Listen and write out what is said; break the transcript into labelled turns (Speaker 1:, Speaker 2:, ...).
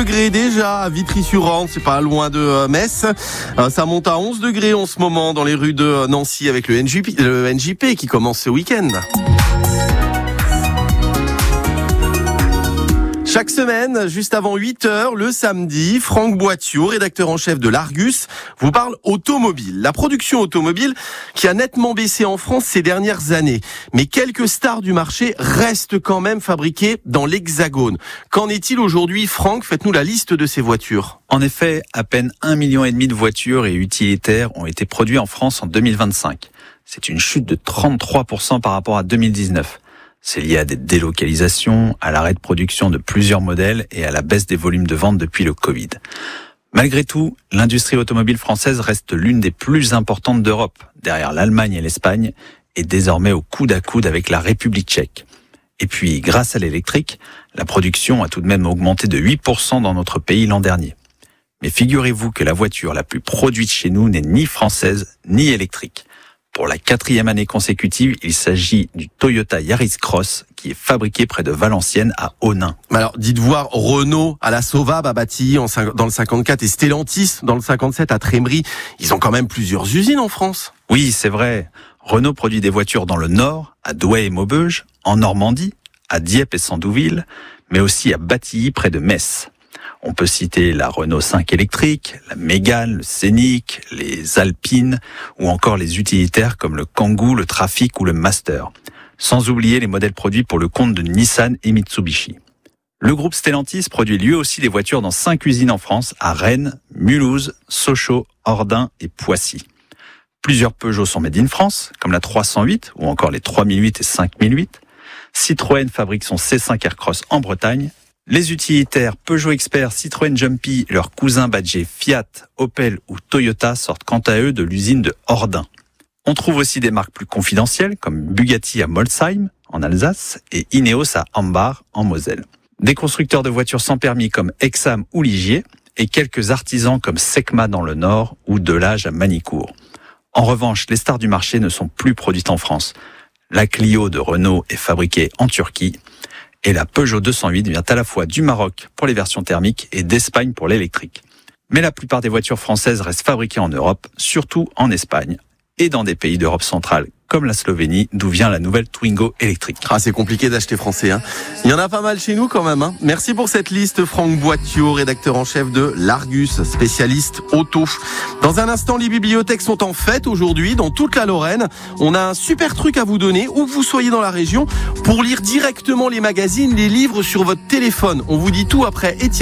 Speaker 1: degrés déjà à Vitry-sur-Orne, c'est pas loin de Metz. Ça monte à 11 degrés en ce moment dans les rues de Nancy avec le NJP qui commence ce week-end. Chaque semaine, juste avant 8h, le samedi, Franck Boittiau, rédacteur en chef de l'Argus, vous parle automobile. La production automobile qui a nettement baissé en France ces dernières années. Mais quelques stars du marché restent quand même fabriquées dans l'Hexagone. Qu'en est-il aujourd'hui, Franck? Faites-nous la liste de ces voitures.
Speaker 2: En effet, à peine 1,5 million de voitures et utilitaires ont été produits en France en 2025. C'est une chute de 33% par rapport à 2019. C'est lié à des délocalisations, à l'arrêt de production de plusieurs modèles et à la baisse des volumes de vente depuis le Covid. Malgré tout, l'industrie automobile française reste l'une des plus importantes d'Europe, derrière l'Allemagne et l'Espagne, et désormais au coude à coude avec la République tchèque. Et puis, grâce à l'électrique, la production a tout de même augmenté de 8% dans notre pays l'an dernier. Mais figurez-vous que la voiture la plus produite chez nous n'est ni française ni électrique. Pour la 4e année consécutive, il s'agit du Toyota Yaris Cross qui est fabriqué près de Valenciennes à Onnaing.
Speaker 1: Alors, dites voir Renault à la Sauvab à Batilly dans le 54 et Stellantis dans le 57 à Trémery. Ils ont quand même plusieurs usines en France.
Speaker 2: Oui, c'est vrai. Renault produit des voitures dans le Nord, à Douai et Maubeuge, en Normandie, à Dieppe et Sandouville, mais aussi à Batilly près de Metz. On peut citer la Renault 5 électrique, la Mégane, le Scénic, les Alpines ou encore les utilitaires comme le Kangoo, le Trafic ou le Master. Sans oublier les modèles produits pour le compte de Nissan et Mitsubishi. Le groupe Stellantis produit lui aussi des voitures dans 5 usines en France, à Rennes, Mulhouse, Sochaux, Ordin et Poissy. Plusieurs Peugeot sont made in France, comme la 308 ou encore les 3008 et 5008. Citroën fabrique son C5 Aircross en Bretagne. Les utilitaires Peugeot Expert, Citroën Jumpy et leurs cousins badgés Fiat, Opel ou Toyota sortent quant à eux de l'usine de Ordin. On trouve aussi des marques plus confidentielles comme Bugatti à Molsheim en Alsace et Ineos à Ambach en Moselle. Des constructeurs de voitures sans permis comme Exam ou Ligier et quelques artisans comme Secma dans le Nord ou Delage à Manicourt. En revanche, les stars du marché ne sont plus produites en France. La Clio de Renault est fabriquée en Turquie. Et la Peugeot 208 vient à la fois du Maroc pour les versions thermiques et d'Espagne pour l'électrique. Mais la plupart des voitures françaises restent fabriquées en Europe, surtout en Espagne et dans des pays d'Europe centrale comme la Slovénie, d'où vient la nouvelle Twingo électrique.
Speaker 1: Ah, c'est compliqué d'acheter français, hein. Il y en a pas mal chez nous quand même, hein. Merci pour cette liste, Franck Boittiau, rédacteur en chef de l'Argus, spécialiste auto. Dans un instant, les bibliothèques sont en fête aujourd'hui dans toute la Lorraine. On a un super truc à vous donner, où que vous soyez dans la région, pour lire directement les magazines, les livres sur votre téléphone. On vous dit tout après Étienne.